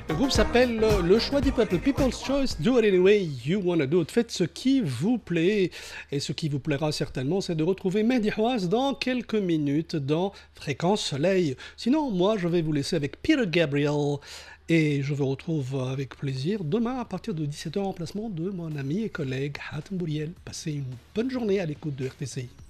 Le groupe s'appelle Le Choix du Peuple, People's Choice, Do It Anyway You Wanna Do It. Faites ce qui vous plaît. Et ce qui vous plaira certainement, c'est de retrouver Mehdi Houaz dans quelques minutes dans Fréquence Soleil. Sinon, moi, je vais vous laisser avec Peter Gabriel. Et je vous retrouve avec plaisir demain à partir de 17h en remplacement de mon ami et collègue Hatem Bouriel. Passez une bonne journée à l'écoute de RTCI.